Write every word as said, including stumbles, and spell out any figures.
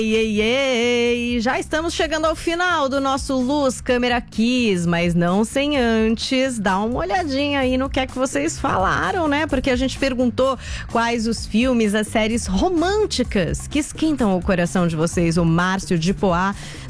Ei, ei, ei, já estamos chegando ao final do nosso Luz Câmera Kiss, mas não sem antes dar uma olhadinha aí no que é que vocês falaram, né? Porque a gente perguntou quais os filmes, as séries românticas que esquentam o coração de vocês. O Márcio de Poá